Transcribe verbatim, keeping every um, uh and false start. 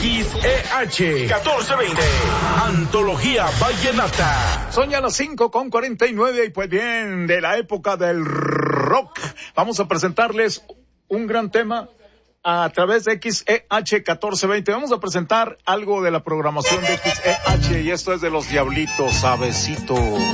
X E H catorce veinte, Antología Vallenata. Son ya las cinco con cuarenta y nueve y pues bien, de la época del rock, vamos a presentarles un gran tema a través de X E H catorce veinte. Vamos a presentar algo de la programación de X E H y esto es de los Diablitos, Sabecito.